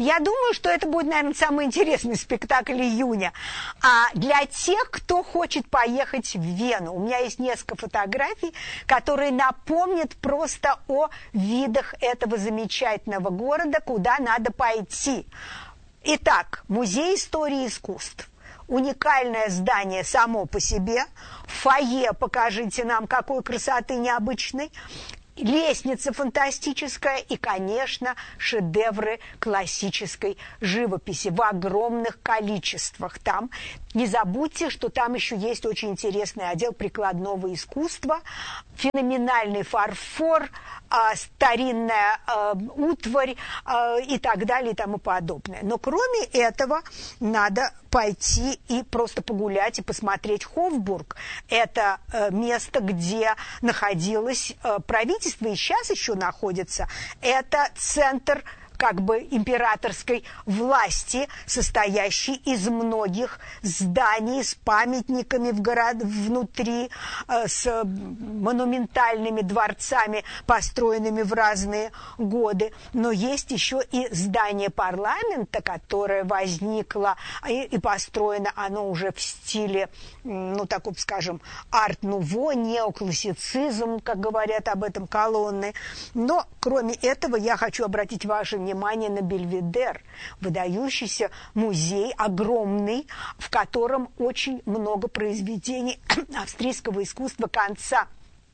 Я думаю, что это будет, наверное, самый интересный спектакль июня. А для тех, кто хочет поехать в Вену, у меня есть несколько фотографий, которые напомнят просто о видах этого замечательного города, куда надо пойти. Итак, Музей истории искусств. Уникальное здание само по себе. Фойе, покажите нам, какой красоты необычной. Лестница фантастическая и, конечно, шедевры классической живописи в огромных количествах там. Не забудьте, что там еще есть очень интересный отдел прикладного искусства, феноменальный фарфор, старинная утварь и так далее и тому подобное. Но кроме этого надо пойти и просто погулять и посмотреть Хофбург. Это место, где находилось правительство, и сейчас еще находится. Это центр как бы императорской власти, состоящей из многих зданий с памятниками внутри, с монументальными дворцами, построенными в разные годы. Но есть еще и здание парламента, которое возникло и построено оно уже в стиле, ну, такой, скажем, арт-нуво, неоклассицизм, как говорят об этом колонны. Но, кроме этого, я хочу обратить ваше внимание на Бельведер, выдающийся музей, огромный, в котором очень много произведений австрийского искусства конца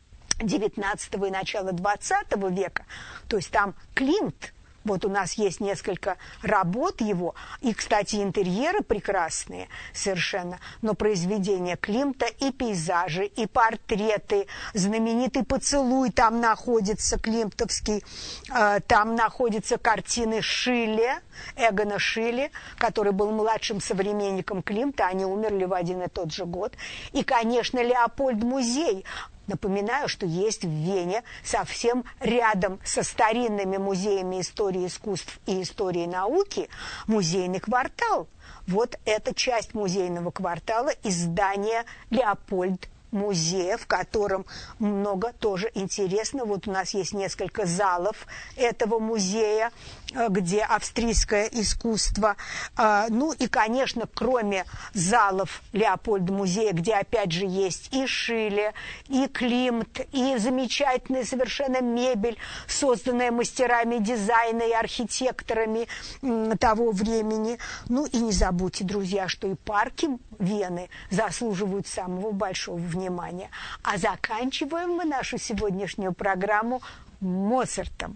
XIX и начала XX века. То есть там Климт. Вот у нас есть несколько работ его, и, кстати, интерьеры прекрасные совершенно, но произведения Климта и пейзажи, и портреты, знаменитый «Поцелуй» там находится, климтовский, там находятся картины Шилле, Эгона Шилле, который был младшим современником Климта, они умерли в один и тот же год, и, конечно, Леопольд-музей. Напоминаю, что есть в Вене совсем рядом со старинными музеями истории искусств и истории науки музейный квартал. Вот эта часть музейного квартала и здание Леопольд-музея, в котором много тоже интересно. Вот у нас есть несколько залов этого музея, где австрийское искусство. Ну и, конечно, кроме залов Леопольда-музея, где опять же есть и Шилле, и Климт, и замечательная совершенно мебель, созданная мастерами дизайна и архитекторами того времени. Ну и не забудьте, друзья, что и парки Вены заслуживают самого большого внимания. А заканчиваем мы нашу сегодняшнюю программу Моцартом.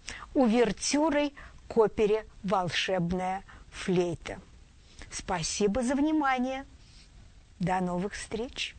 Увертюрой к опере «Волшебная флейта». Спасибо за внимание. До новых встреч.